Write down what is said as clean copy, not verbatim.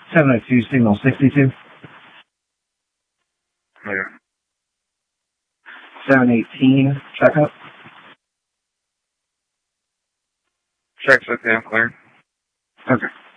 702, signal 62. Clear. 718, check up. Checks okay, I'm clear. Okay.